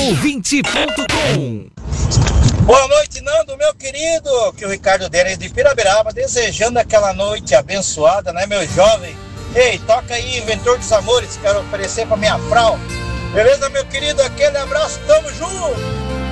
Ouvinte.com. Boa noite, Nando, meu querido, que o Ricardo Denis de Pirabiraba, desejando aquela noite abençoada, né, meu jovem? Ei, toca aí, Inventor dos Amores, quero oferecer pra minha frau. Beleza, meu querido? Aquele abraço, tamo junto!